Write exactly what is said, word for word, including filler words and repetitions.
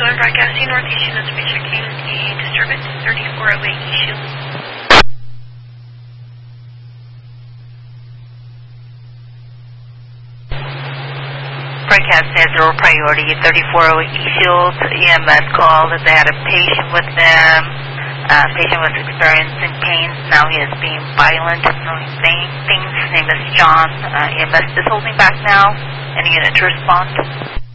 Showing broadcasting Northeast units, we checking the disturbance thirty-four oh eight East Shields. Broadcast has zero priority, thirty-four oh eight East Shields. E M S called that they had a patient with them. Uh, patient was experiencing pain. Now he is being violent, throwing things. His name is John. Uh, E M S is holding back now. Any unit to respond?